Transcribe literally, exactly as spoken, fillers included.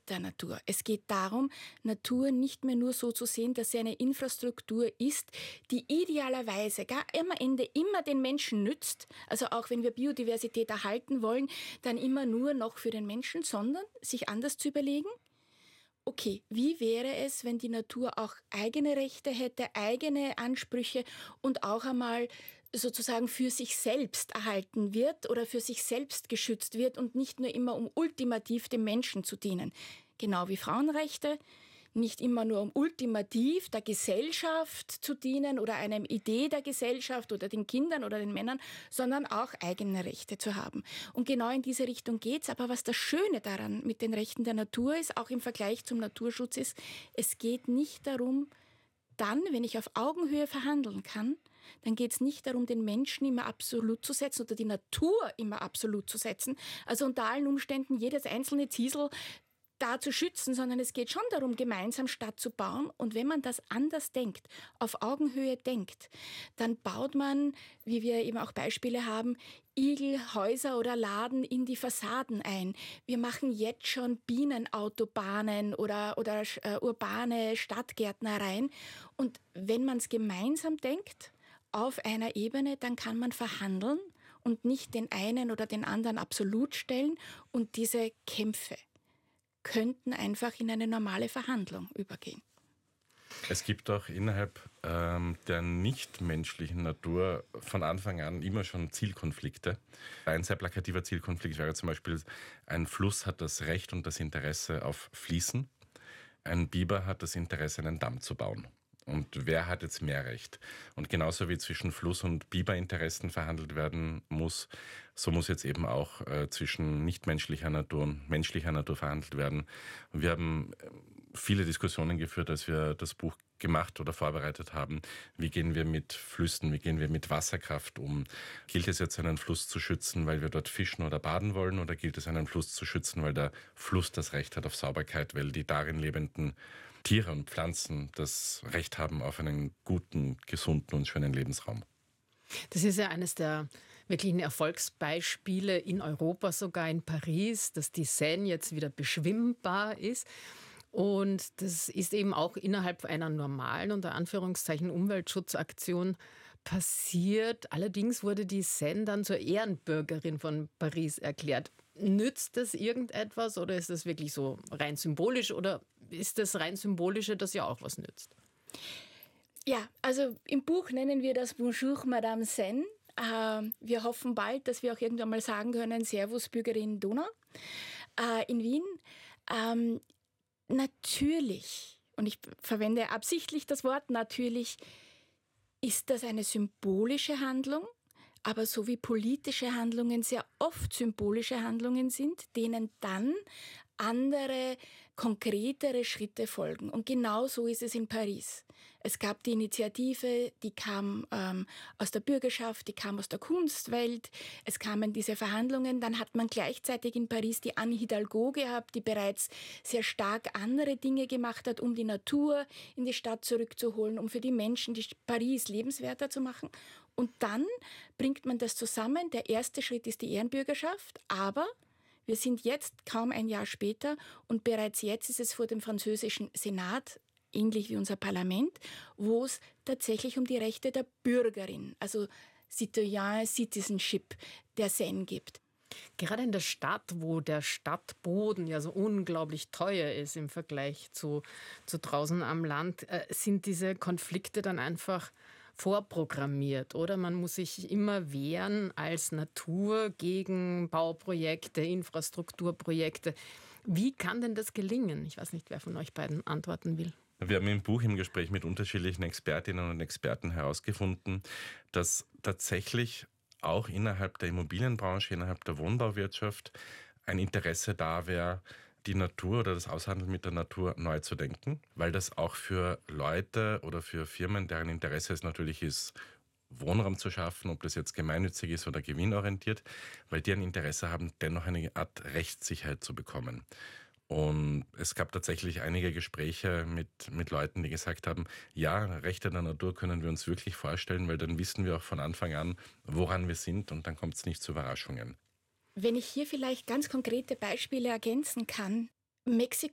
mit der Natur. Es geht darum, Natur nicht mehr nur so zu sehen, dass sie eine Infrastruktur ist, die idealerweise gar am Ende immer den Menschen nützt. Also auch wenn wir Biodiversität erhalten wollen, dann immer nur noch für den Menschen, sondern sich anders zu überlegen, okay, wie wäre es, wenn die Natur auch eigene Rechte hätte, eigene Ansprüche und auch einmal sozusagen für sich selbst erhalten wird oder für sich selbst geschützt wird und nicht nur immer um ultimativ dem Menschen zu dienen. Genau wie Frauenrechte, nicht immer nur um ultimativ der Gesellschaft zu dienen oder einer Idee der Gesellschaft oder den Kindern oder den Männern, sondern auch eigene Rechte zu haben. Und genau in diese Richtung geht's. Aber was das Schöne daran mit den Rechten der Natur ist, auch im Vergleich zum Naturschutz ist, es geht nicht darum, dann, wenn ich auf Augenhöhe verhandeln kann, dann geht es nicht darum, den Menschen immer absolut zu setzen oder die Natur immer absolut zu setzen. Also unter allen Umständen jedes einzelne Ziesel da zu schützen, sondern es geht schon darum, gemeinsam Stadt zu bauen. Und wenn man das anders denkt, auf Augenhöhe denkt, dann baut man, wie wir eben auch Beispiele haben, Igelhäuser oder Laden in die Fassaden ein. Wir machen jetzt schon Bienenautobahnen oder, oder äh, urbane Stadtgärtnereien. Und wenn man es gemeinsam denkt, auf einer Ebene, dann kann man verhandeln und nicht den einen oder den anderen absolut stellen und diese Kämpfe könnten einfach in eine normale Verhandlung übergehen. Es gibt auch innerhalb ähm, der nichtmenschlichen Natur von Anfang an immer schon Zielkonflikte. Ein sehr plakativer Zielkonflikt wäre zum Beispiel, ein Fluss hat das Recht und das Interesse auf Fließen. Ein Biber hat das Interesse, einen Damm zu bauen. Und wer hat jetzt mehr Recht? Und genauso wie zwischen Fluss- und Biberinteressen verhandelt werden muss, so muss jetzt eben auch äh, zwischen nichtmenschlicher Natur und menschlicher Natur verhandelt werden. Und wir haben viele Diskussionen geführt, als wir das Buch gemacht oder vorbereitet haben. Wie gehen wir mit Flüssen, wie gehen wir mit Wasserkraft um? Gilt es jetzt, einen Fluss zu schützen, weil wir dort fischen oder baden wollen? Oder gilt es, einen Fluss zu schützen, weil der Fluss das Recht hat auf Sauberkeit, weil die darin lebenden Tiere und Pflanzen das Recht haben auf einen guten, gesunden und schönen Lebensraum? Das ist ja eines der wirklichen Erfolgsbeispiele in Europa, sogar in Paris, dass die Seine jetzt wieder beschwimmbar ist. Und das ist eben auch innerhalb einer normalen, unter Anführungszeichen, Umweltschutzaktion passiert. Allerdings wurde die Seine dann zur Ehrenbürgerin von Paris erklärt. Nützt das irgendetwas oder ist das wirklich so rein symbolisch oder ist das rein Symbolische, das ja auch was nützt? Ja, also im Buch nennen wir das Bonjour Madame Seine. Äh, wir hoffen bald, dass wir auch irgendwann mal sagen können, Servus Bürgerin Donau äh, in Wien. Ähm, natürlich, und ich verwende absichtlich das Wort natürlich, ist das eine symbolische Handlung. Aber so wie politische Handlungen sehr oft symbolische Handlungen sind, denen dann andere, konkretere Schritte folgen. Und genau so ist es in Paris. Es gab die Initiative, die kam ähm, aus der Bürgerschaft, die kam aus der Kunstwelt. Es kamen diese Verhandlungen. Dann hat man gleichzeitig in Paris die Anne Hidalgo gehabt, die bereits sehr stark andere Dinge gemacht hat, um die Natur in die Stadt zurückzuholen, um für die Menschen die Paris lebenswerter zu machen. Und dann bringt man das zusammen. Der erste Schritt ist die Ehrenbürgerschaft, aber wir sind jetzt kaum ein Jahr später und bereits jetzt ist es vor dem französischen Senat, ähnlich wie unser Parlament, wo es tatsächlich um die Rechte der Bürgerin, also Citoyen Citizenship der Seine gibt. Gerade in der Stadt, wo der Stadtboden ja so unglaublich teuer ist im Vergleich zu, zu draußen am Land, äh, sind diese Konflikte dann einfach vorprogrammiert, oder? Man muss sich immer wehren als Natur gegen Bauprojekte, Infrastrukturprojekte. Wie kann denn das gelingen? Ich weiß nicht, wer von euch beiden antworten will. Wir haben im Buch im Gespräch mit unterschiedlichen Expertinnen und Experten herausgefunden, dass tatsächlich auch innerhalb der Immobilienbranche, innerhalb der Wohnbauwirtschaft ein Interesse da wäre, die Natur oder das Aushandeln mit der Natur neu zu denken, weil das auch für Leute oder für Firmen, deren Interesse es natürlich ist, Wohnraum zu schaffen, ob das jetzt gemeinnützig ist oder gewinnorientiert, weil die ein Interesse haben, dennoch eine Art Rechtssicherheit zu bekommen. Und es gab tatsächlich einige Gespräche mit, mit Leuten, die gesagt haben, ja, Rechte der Natur können wir uns wirklich vorstellen, weil dann wissen wir auch von Anfang an, woran wir sind und dann kommt es nicht zu Überraschungen. Wenn ich hier vielleicht ganz konkrete Beispiele ergänzen kann. Mexiko